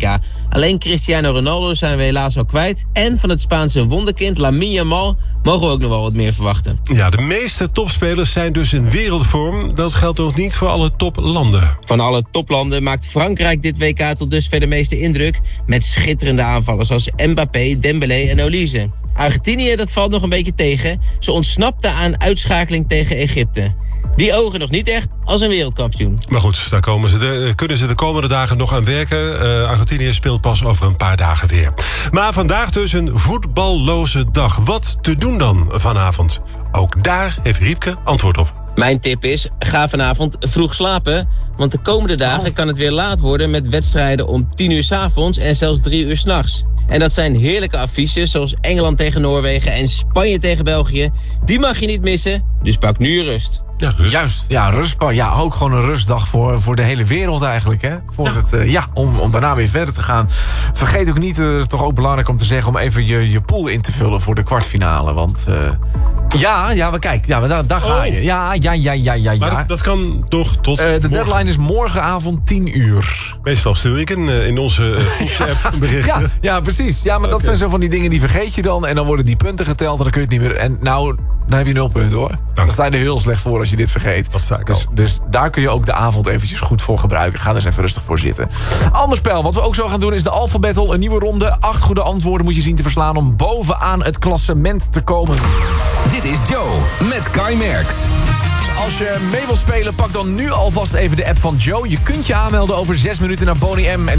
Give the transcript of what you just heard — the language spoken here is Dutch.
WK. Alleen Cristiano Ronaldo zijn we helaas al kwijt. En van het Spaanse wonderkind Lamine Yamal mogen we ook nog wel wat meer verwachten. Ja, de meeste topspelers zijn dus in wereldvorm. Dat geldt nog niet voor alle toplanden. Van alle toplanden maakt Frankrijk dit WK tot dusver de meeste indruk. Met schitterende aanvallers als Mbappé, Dembélé en Olise. Argentinië, dat valt nog een beetje tegen. Ze ontsnapte aan uitschakeling tegen Egypte. Die ogen nog niet echt als een wereldkampioen. Maar goed, daar kunnen ze de komende dagen nog aan werken. Argentinië speelt pas over een paar dagen weer. Maar vandaag dus een voetballoze dag. Wat te doen dan vanavond? Ook daar heeft Riepke antwoord op. Mijn tip is, ga vanavond vroeg slapen. Want de komende dagen kan het weer laat worden met wedstrijden om 10 uur 's avonds en zelfs 3 uur 's nachts. En dat zijn heerlijke affiches zoals Engeland tegen Noorwegen en Spanje tegen België. Die mag je niet missen, dus pak nu je rust. Ja, rust. Juist, ja, rust. Ja, ook gewoon een rustdag voor de hele wereld eigenlijk. Hè? Om daarna weer verder te gaan. Vergeet ook niet, het is toch ook belangrijk om te zeggen, om even je pool in te vullen voor de kwartfinale. Want daar ga je. Ja. Maar dat kan toch tot de deadline is morgenavond 10 uur. Meestal stuur ik in onze groepsapp een bericht. Ja, precies. Ja, maar dat zijn zo van die dingen die vergeet je dan. En dan worden die punten geteld en dan kun je het niet meer. En nou, dan heb je 0 punten hoor. Dan sta je er heel slecht voor als je dit vergeet. Dat sta ik al. Dus daar kun je ook de avond eventjes goed voor gebruiken. Ga er eens even rustig voor zitten. Ander spel, wat we ook zo gaan doen is de Alpha Battle. Een nieuwe ronde. 8 goede antwoorden moet je zien te verslaan om bovenaan het klassement te komen. Dit is Joe met Kai Merks. Als je mee wil spelen, pak dan nu alvast even de app van Joe. Je kunt je aanmelden over 6 minuten naar Boney M.